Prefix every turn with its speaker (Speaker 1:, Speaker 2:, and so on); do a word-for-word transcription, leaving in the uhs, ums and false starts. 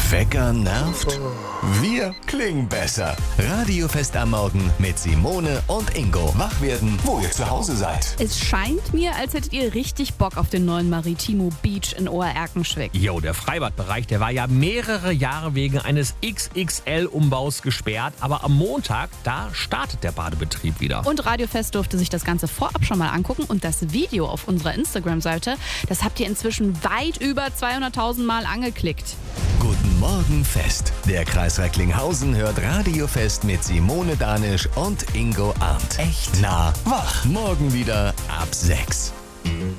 Speaker 1: Wecker nervt? Wir klingen besser. Radiofest am Morgen mit Simone und Ingo. Wach werden, wo ihr zu Hause seid.
Speaker 2: Es scheint mir, als hättet ihr richtig Bock auf den neuen Maritimo Beach in Ohr-Erkenschwick.
Speaker 3: Jo, der Freibadbereich, der war ja mehrere Jahre wegen eines X X L-Umbaus gesperrt. Aber am Montag, da startet der Badebetrieb wieder.
Speaker 2: Und Radiofest durfte sich das Ganze vorab schon mal angucken. Und das Video auf unserer Instagram-Seite, das habt ihr inzwischen weit über zweihunderttausend Mal angeklickt.
Speaker 1: Guten Morgen, Fest. Der Kreis Recklinghausen hört Radiofest mit Simone Danisch und Ingo Arndt. Echt nah wach. Morgen wieder ab sechs.